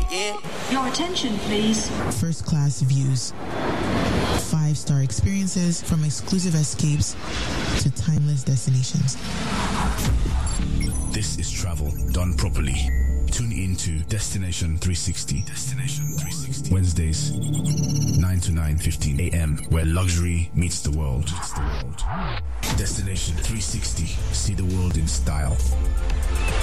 Your attention, please. First-class views. 5-star experiences, from exclusive escapes to timeless destinations. This is travel done properly. Tune in to Destination 360. Destination 360. Wednesdays, 9 to 9:15 a.m., where luxury meets the world. Destination 360. See the world in style.